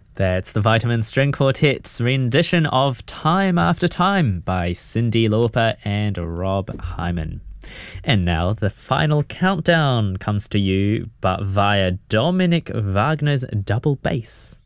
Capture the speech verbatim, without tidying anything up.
That's the Vitamin String Quartet's rendition of Time After Time by Cyndi Lauper and Rob Hyman. And now the final countdown comes to you, but via Dominic Wagner's double bass.